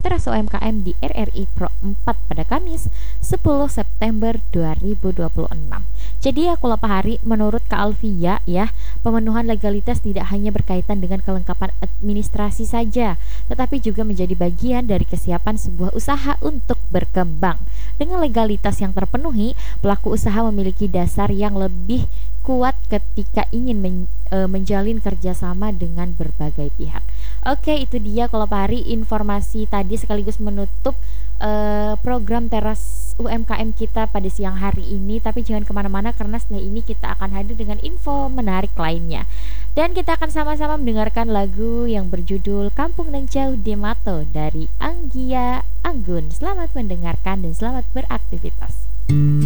Teras UMKM di RRI Pro 4 pada Kamis 10 September 2026. Jadi ya Pak Hari, menurut Kak Alfia ya, pemenuhan legalitas tidak hanya berkaitan dengan kelengkapan administrasi saja, tetapi juga menjadi bagian dari kesiapan sebuah usaha untuk berkembang. Dengan legalitas yang terpenuhi, pelaku usaha memiliki dasar yang lebih kuat ketika ingin menjalin kerjasama dengan berbagai pihak. Oke, itu dia Pak Hari informasi tadi sekaligus menutup program Teras UMKM kita pada siang hari ini. Tapi jangan kemana-mana karena setelah ini kita akan hadir dengan info menarik lainnya. Dan kita akan sama-sama mendengarkan lagu yang berjudul Kampung Nang Jauh de Mato dari Anggia Anggun. Selamat mendengarkan dan selamat beraktivitas.